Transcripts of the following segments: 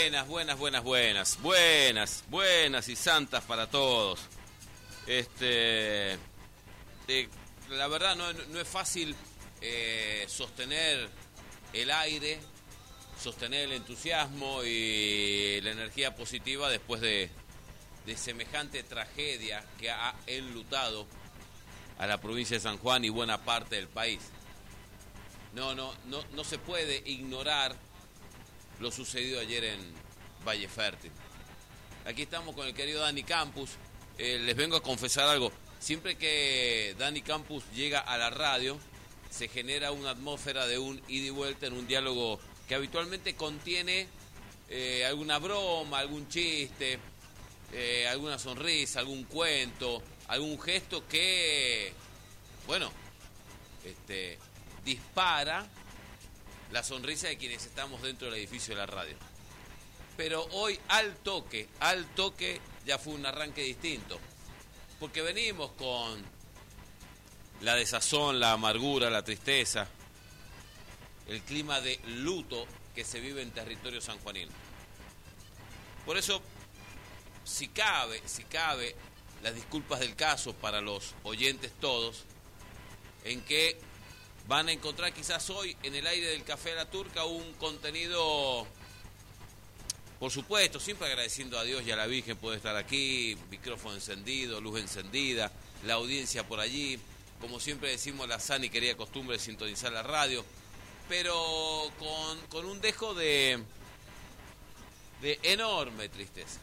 Buenas y santas para todos. La verdad no es fácil sostener el aire, sostener el entusiasmo y la energía positiva después de semejante tragedia que ha enlutado a la provincia de San Juan y buena parte del país. No se puede ignorar lo sucedido ayer en Valle Fértil. Aquí estamos con el querido Dani Campus. Les vengo a confesar algo. Siempre que Dani Campus llega a la radio, se genera una atmósfera de un ida y vuelta en un diálogo que habitualmente contiene alguna broma, algún chiste, alguna sonrisa, algún cuento, algún gesto que, dispara la sonrisa de quienes estamos dentro del edificio de la radio. Pero hoy al toque ya fue un arranque distinto, porque venimos con la desazón, la amargura, la tristeza, el clima de luto que se vive en territorio sanjuanino. Por eso, si cabe, las disculpas del caso para los oyentes todos, en que van a encontrar quizás hoy en el aire del Café de la Turca un contenido, por supuesto, siempre agradeciendo a Dios y a la Virgen por estar aquí, micrófono encendido, luz encendida, la audiencia por allí, como siempre decimos, la sana y querida costumbre de sintonizar la radio, pero con un dejo de enorme tristeza,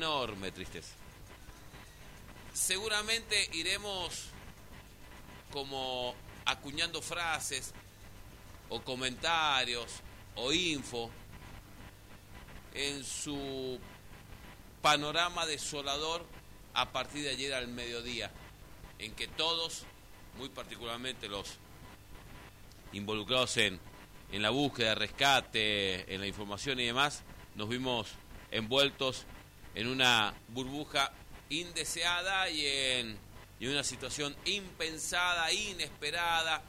Seguramente iremos como acuñando frases o comentarios o info en su panorama desolador a partir de ayer al mediodía, en que todos, muy particularmente los involucrados en la búsqueda, rescate, en la información y demás, nos vimos envueltos en una burbuja indeseada y en una situación impensada, inesperada.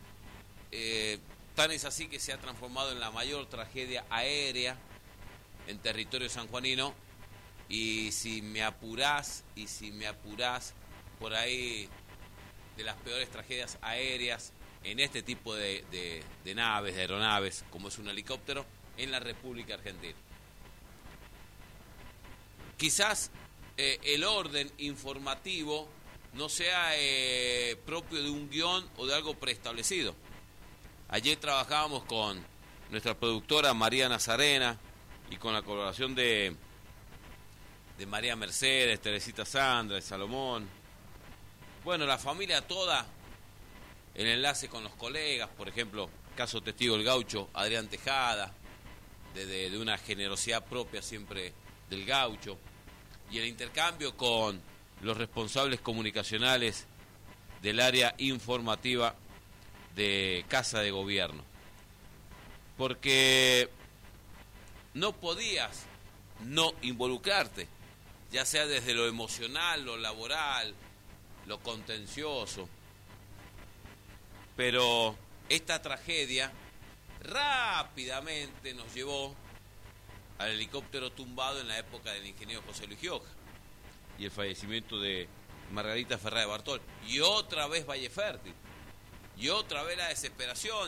Tan es así que se ha transformado en la mayor tragedia aérea en territorio sanjuanino, y si me apurás, por ahí de las peores tragedias aéreas en este tipo de naves, de aeronaves, como es un helicóptero, en la República Argentina. Quizás el orden informativo no sea propio de un guión o de algo preestablecido. Ayer trabajábamos con nuestra productora María Nazarena y con la colaboración de María Mercedes, Teresita Sandra, de Salomón. La familia toda, el enlace con los colegas, por ejemplo, caso testigo el gaucho Adrián Tejada, de una generosidad propia siempre del gaucho, y el intercambio con los responsables comunicacionales del área informativa de Casa de Gobierno. Porque no podías no involucrarte, ya sea desde lo emocional, lo laboral, lo contencioso. Pero esta tragedia rápidamente nos llevó al helicóptero tumbado en la época del ingeniero José Luis Gioja y el fallecimiento de Margarita Ferrá de Bartol, y otra vez Valle Fértil, y otra vez la desesperación,